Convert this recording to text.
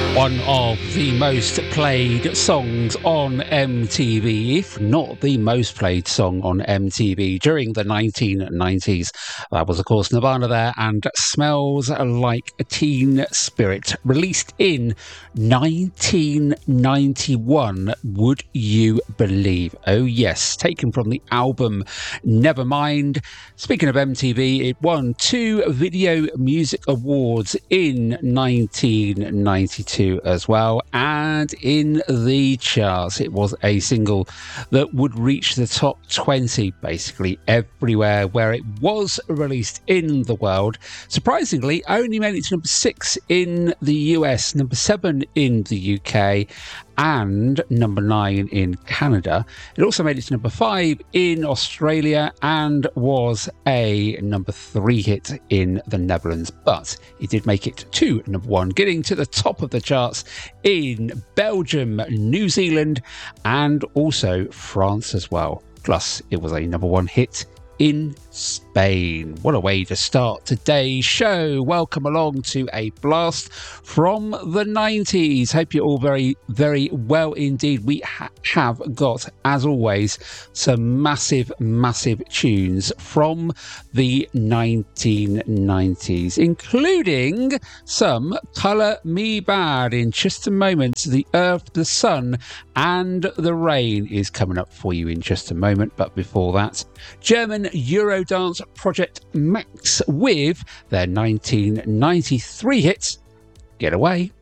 One of the most played songs on MTV, if not the most played song on MTV during the 1990s. That was, of course, Nirvana there, and Smells Like Teen Spirit, released in 1991, would you believe? Oh yes, taken from the album Nevermind. Speaking of MTV, it won 2 Video Music Awards in 1992 as well, and in the charts it was a single that would reach the top 20 basically everywhere where it was released in the world. Surprisingly, only made it to number 6 in the US, number 7 in the UK, and number 9 in Canada. It also made it to number 5 in Australia and was a number 3 hit in the Netherlands, but it did make it to number 1, getting to the top of the charts in Belgium, New Zealand, and also France as well. Plus, it was a number 1 hit in Spain. What a way to start today's show. Welcome along to a blast from the 90s. Hope you're all very, very well indeed. We have got, as always, some massive, massive tunes from the 1990s, including some Colour Me Bad. In just a moment, The Earth, the Sun and the Rain is coming up for you in just a moment. But before that, German Eurodance project Max with their 1993 hit Get Away.